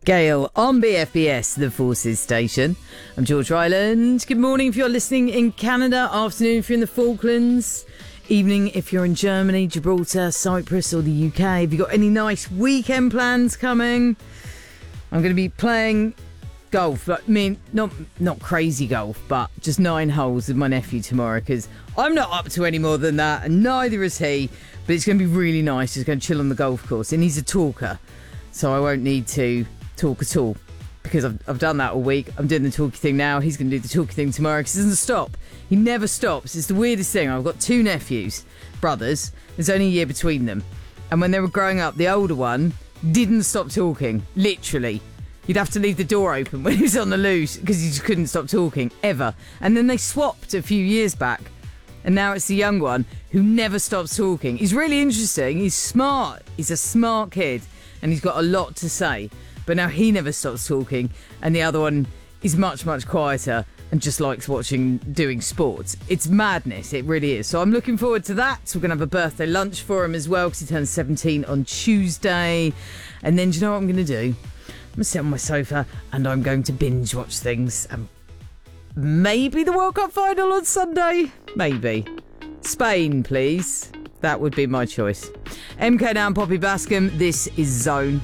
Gale on BFBS, the Forces Station. I'm George Ryland. Good morning if you're listening in Canada, afternoon if you're in the Falklands, evening if you're in Germany, Gibraltar, Cyprus or the UK. Have you got any nice weekend plans coming? I'm going to be playing golf. I mean, not crazy golf, but just 9 holes with my nephew tomorrow because I'm not up to any more than that and neither is he. But it's going to be really nice. Just going to chill on the golf course and he's a talker, so I won't need to talk at all because I've done that all week. I'm doing the talky thing now. He's going to do the talky thing tomorrow because he doesn't stop. He never stops. It's the weirdest thing. I've got 2 nephews, brothers. There's only a year between them. And when they were growing up, the older one didn't stop talking. Literally. You'd have to leave the door open when he was on the loose because he just couldn't stop talking, ever. And then they swapped a few years back. And now it's the young one who never stops talking. He's really interesting. He's smart. He's a smart kid. And he's got a lot to say. But now he never stops talking. And the other one is much, much quieter and just likes doing sports. It's madness. It really is. So I'm looking forward to that. So we're going to have a birthday lunch for him as well because he turns 17 on Tuesday. And then do you know what I'm going to do? I'm going to sit on my sofa and I'm going to binge watch things. And maybe the World Cup final on Sunday. Maybe. Spain, please. That would be my choice. MK now and Poppy Bascom. This is Zone.